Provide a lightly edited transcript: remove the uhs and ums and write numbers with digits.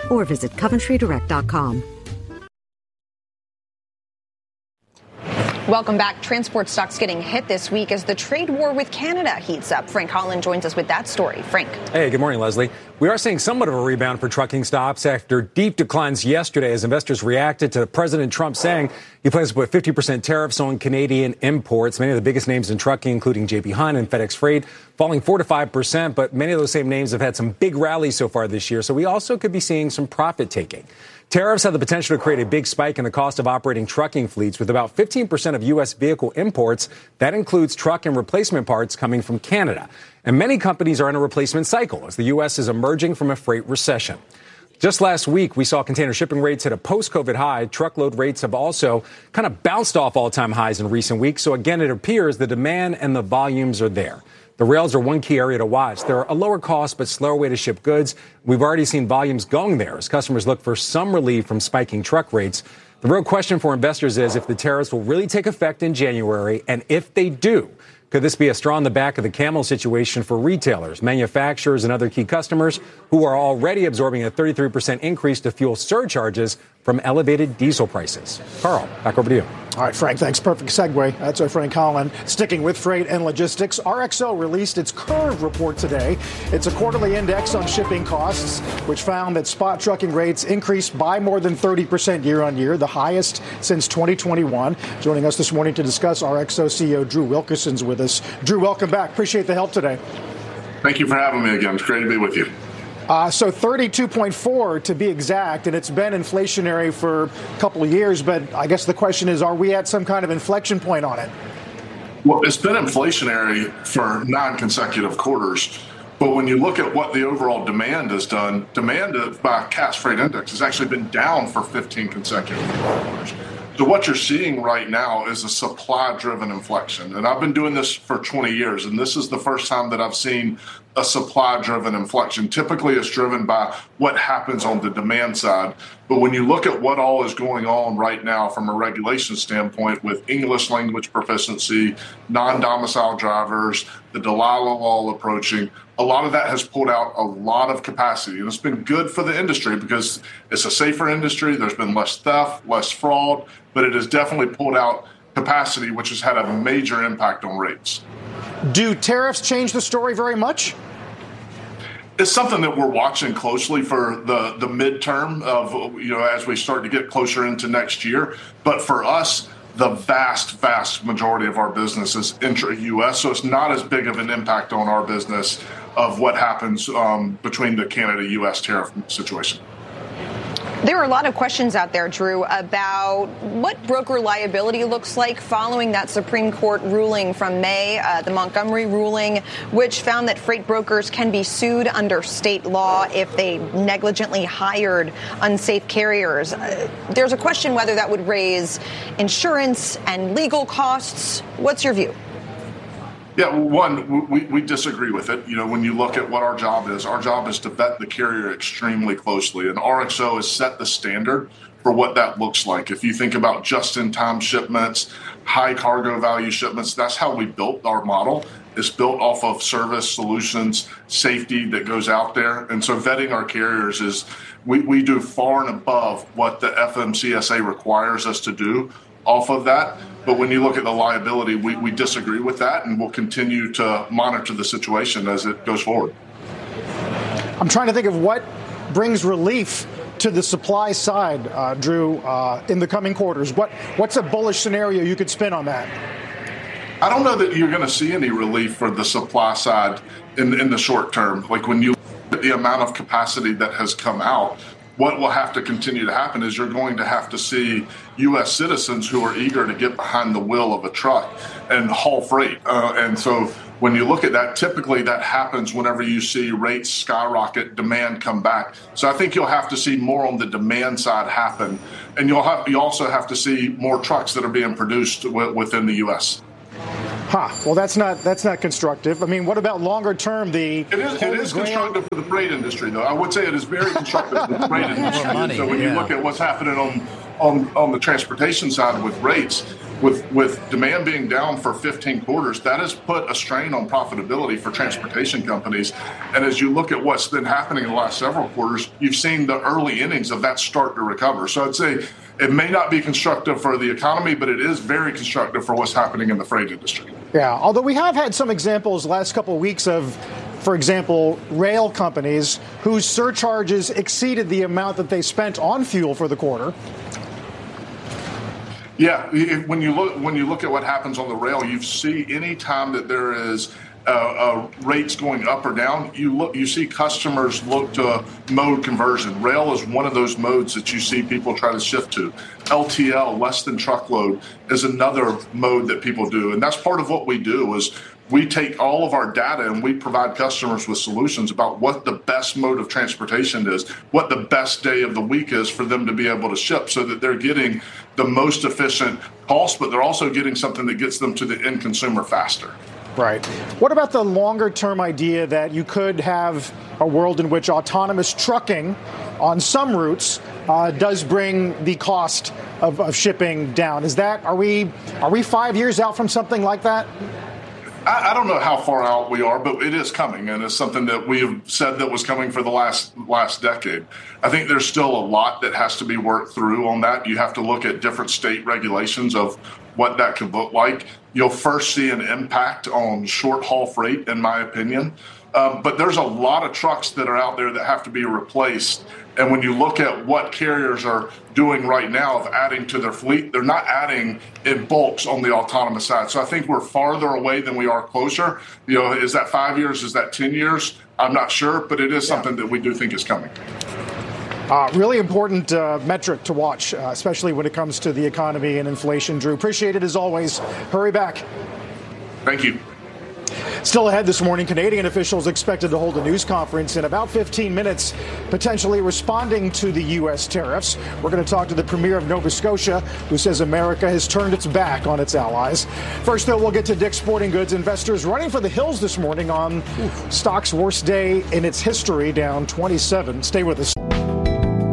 or visit CoventryDirect.com. Welcome back. Transport stocks getting hit this week as the trade war with Canada heats up. Frank Holland joins us with that story. Frank. Hey, good morning, Leslie. We are seeing somewhat of a rebound for trucking stocks after deep declines yesterday as investors reacted to President Trump saying he plans to put 50% tariffs on Canadian imports. Many of the biggest names in trucking, including J.B. Hunt and FedEx Freight, falling 4 to 5%. But many of those same names have had some big rallies so far this year. So we also could be seeing some profit taking. Tariffs have the potential to create a big spike in the cost of operating trucking fleets with about 15% of U.S. vehicle imports. That includes truck and replacement parts coming from Canada. And many companies are in a replacement cycle as the U.S. is emerging from a freight recession. Just last week, we saw container shipping rates hit a post-COVID high. Truckload rates have also kind of bounced off all-time highs in recent weeks. So again, it appears the demand and the volumes are there. The rails are one key area to watch. They're a lower cost but slower way to ship goods. We've already seen volumes going there as customers look for some relief from spiking truck rates. The real question for investors is if the tariffs will really take effect in January, and if they do, could this be a straw in the back of the camel situation for retailers, manufacturers, and other key customers who are already absorbing a 33% increase to fuel surcharges from elevated diesel prices? Carl, back over to you. All right, Frank, thanks. Perfect segue. That's our Frank Holland. Sticking with freight and logistics, RXO released its Curve report today. It's a quarterly index on shipping costs, which found that spot trucking rates increased by more than 30% year on year, the highest since 2021. Joining us this morning to discuss, RXO CEO Drew Wilkerson's with us. Drew, welcome back. Appreciate the help today. Thank you for having me again. It's great to be with you. So 32.4 to be exact, and it's been inflationary for a couple of years, but I guess the question is, are we at some kind of inflection point on it? Well, it's been inflationary for 9 consecutive quarters. But when you look at what the overall demand has done, demand by Cass Freight Index has actually been down for 15 consecutive quarters. So what you're seeing right now is a supply-driven inflection. And I've been doing this for 20 years, and this is the first time that I've seen a supply-driven inflection. Typically, it's driven by what happens on the demand side. But when you look at what all is going on right now from a regulation standpoint with English language proficiency, non-domicile drivers, the Delilah Law approaching, a lot of that has pulled out a lot of capacity. And it's been good for the industry because it's a safer industry. There's been less theft, less fraud, but it has definitely pulled out capacity, which has had a major impact on rates. Do tariffs change the story very much? It's something that we're watching closely for the midterm of, as we start to get closer into next year. But for us, the vast majority of our business is intra-U.S., so it's not as big of an impact on our business of what happens between the Canada-U.S. tariff situation. There are a lot of questions out there, Drew, about what broker liability looks like following that Supreme Court ruling from May, the Montgomery ruling, which found that freight brokers can be sued under state law if they negligently hired unsafe carriers. There's a question whether that would raise insurance and legal costs. What's your view? Yeah, one, we disagree with it. When you look at what our job is to vet the carrier extremely closely. And RXO has set the standard for what that looks like. If you think about just-in-time shipments, high cargo value shipments, that's how we built our model. It's built off of service solutions, safety that goes out there. And so vetting our carriers is we do far and above what the FMCSA requires us to do off of that. But when you look at the liability, we disagree with that, and we'll continue to monitor the situation as it goes forward. I'm trying to think of what brings relief to the supply side, Drew, in the coming quarters. What's a bullish scenario you could spin on that? I don't know that you're going to see any relief for the supply side in the short term. Like when you look at the amount of capacity that has come out, what will have to continue to happen is you're going to have to see U.S. citizens who are eager to get behind the wheel of a truck and haul freight. And so when you look at that, typically that happens whenever you see rates skyrocket, demand come back. So I think you'll have to see more on the demand side happen. And you also have to see more trucks that are being produced within the U.S. Well, that's not constructive. I mean, what about longer term? It is constructive for the freight industry, though. I would say it is very constructive for the freight industry. So when you look at what's happening on the transportation side with rates, with demand being down for 15 quarters, that has put a strain on profitability for transportation companies. And as you look at what's been happening in the last several quarters, you've seen the early innings of that start to recover. So I'd say it may not be constructive for the economy, but it is very constructive for what's happening in the freight industry. Yeah, although we have had some examples the last couple of weeks of, for example, rail companies whose surcharges exceeded the amount that they spent on fuel for the quarter. Yeah, when you look at what happens on the rail, you see any time that there is rates going up or down, you see customers look to mode conversion. Rail is one of those modes that you see people try to shift to. LTL, less than truckload, is another mode that people do, and that's part of what we do. Is we take all of our data and we provide customers with solutions about what the best mode of transportation is, what the best day of the week is for them to be able to ship, so that they're getting the most efficient cost, but they're also getting something that gets them to the end consumer faster. Right. What about the longer term idea that you could have a world in which autonomous trucking on some routes does bring the cost of shipping down? Are we 5 years out from something like that? I don't know how far out we are, but it is coming, and it's something that we have said that was coming for the last decade. I think there's still a lot that has to be worked through on that. You have to look at different state regulations of what that could look like. You'll first see an impact on short-haul freight, in my opinion. But there's a lot of trucks that are out there that have to be replaced. And when you look at what carriers are doing right now of adding to their fleet, they're not adding in bulks on the autonomous side. So I think we're farther away than we are closer. Is that 5 years? Is that 10 years? I'm not sure, but it is something that we do think is coming. Really important metric to watch, especially when it comes to the economy and inflation. Drew, appreciate it as always. Hurry back. Thank you. Still ahead this morning, Canadian officials expected to hold a news conference in about 15 minutes, potentially responding to the U.S. tariffs. We're going to talk to the Premier of Nova Scotia, who says America has turned its back on its allies. First, though, we'll get to Dick's Sporting Goods. Investors running for the hills this morning on stock's worst day in its history, down 27. Stay with us.